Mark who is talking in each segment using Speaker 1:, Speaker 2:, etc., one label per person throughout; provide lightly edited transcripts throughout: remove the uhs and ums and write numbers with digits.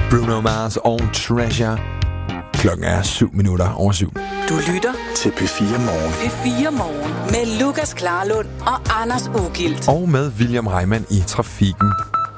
Speaker 1: Bruno Mars og Treasure. Klokken er 7:07.
Speaker 2: Du lytter
Speaker 3: til P4 Morgen.
Speaker 2: P4 Morgen med Lukas Klarlund og Anders Ugilt.
Speaker 1: Og med William Reimann i trafikken.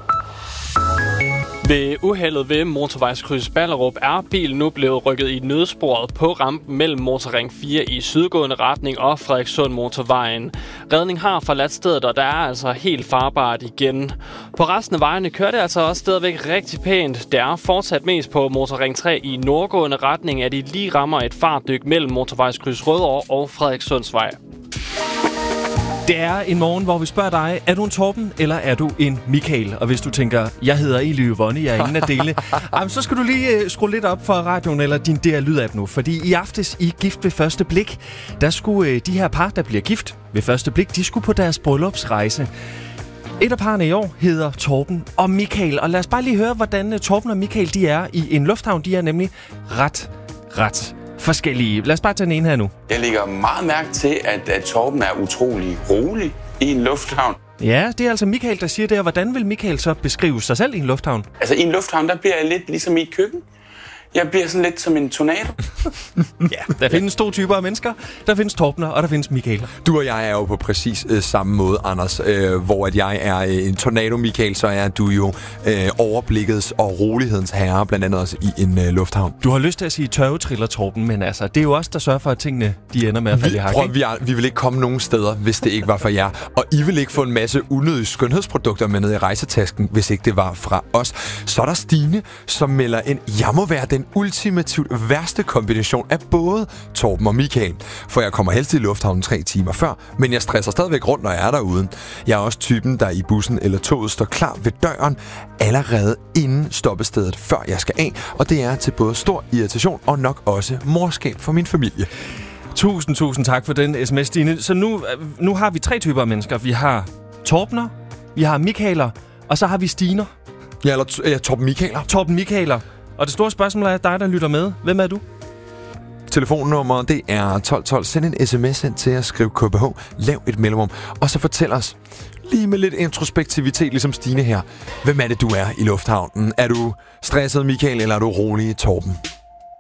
Speaker 4: Ved uheldet ved motorvejskryds Ballerup er bilen nu blevet rykket i nødsporet på rampen mellem Motorring 4 i sydgående retning og Frederikssund Motorvejen. Redning har forladt stedet, og der er altså helt farbart igen. På resten af vejene kører det altså også stadigvæk rigtig pænt. Der er fortsat mest på Motorring 3 i nordgående retning, at de lige rammer et fartdyk mellem motorvejskryds Rødovre og Frederikssundsvej.
Speaker 5: Det er en morgen, hvor vi spørger dig, er du en Torben, eller er du en Michael? Og hvis du tænker, jeg hedder Eli Yvonne, jeg er ingen af delene, så skal du lige skrue lidt op for radioen eller din DR-lydapp nu. Fordi i aftes i Gift ved første blik, der skulle de her par, der bliver gift ved første blik, de skulle på deres bryllupsrejse. Et af parerne i år hedder Torben og Michael. Og lad os bare lige høre, hvordan Torben og Michael de er i en lufthavn. De er nemlig ret forskellige. Lad os bare tage den ene her nu.
Speaker 6: Jeg lægger meget mærke til, at Torben er utrolig rolig i en lufthavn.
Speaker 5: Ja, det er altså Michael, der siger det. Og hvordan vil Michael så beskrive sig selv i en lufthavn?
Speaker 6: Altså i en lufthavn, der bliver jeg lidt ligesom i et køkken. Jeg bliver sådan lidt som en tornado.
Speaker 5: Ja, der findes to typer af mennesker. Der findes Torbener, og der findes Michael.
Speaker 1: Du og jeg er jo på præcis samme måde, Anders. Hvor at jeg er en tornado, Michael, så er du jo overblikkets og rolighedens herre, blandt andet også i en lufthavn.
Speaker 5: Du har lyst til at sige tørvetriller, Torben, men altså, det er jo os, der sørger for, at tingene de ender med at falde i hak.
Speaker 1: Vi vil ikke komme nogen steder, hvis det ikke var for jer. Og I vil ikke få en masse unødige skønhedsprodukter med ned i rejsetasken, hvis ikke det var fra os. Så er der Stine, som melder ind, jeg må være den ultimativt værste kombination af både Torben og Michael. For jeg kommer helst i lufthavnen 3 timer før, men jeg stresser stadigvæk rundt, når jeg er derude. Jeg er også typen, der i bussen eller toget står klar ved døren allerede inden stoppestedet, før jeg skal af. Og det er til både stor irritation og nok også morskab for min familie.
Speaker 5: Tusind tak for den sms, Stine. Så nu har vi 3 typer af mennesker. Vi har Torbener, vi har Michaeler, og så har vi Stiner.
Speaker 1: Ja, eller Torben Michaeler.
Speaker 5: Torben Michaeler. Og det store spørgsmål er dig, der lytter med. Hvem er du?
Speaker 1: Telefonnummeret, det er 1212. Send en sms ind til at skrive KBH. Lav et mellemrum. Og så fortæl os, lige med lidt introspektivitet, ligesom Stine her. Hvem er det, du er i lufthavnen? Er du stresset, Michael, eller er du rolig, Torben?